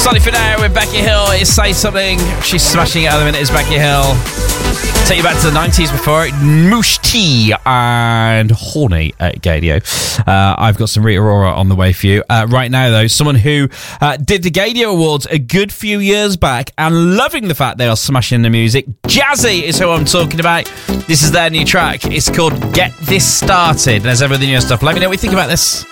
Sunny for now with Becky Hill. It's Say Something. She's smashing it at the minute. It's Becky Hill. Take you back to the 90s before it. Moosh T and Horny at Gadio. I've got some Rita Ora on the way for you. Right now, though, someone who did the Gadio Awards a good few years back and loving the fact they are smashing the music. Jazzy is who I'm talking about. This is their new track. It's called Get This Started. There's everything new stuff. Let me know what you think about this.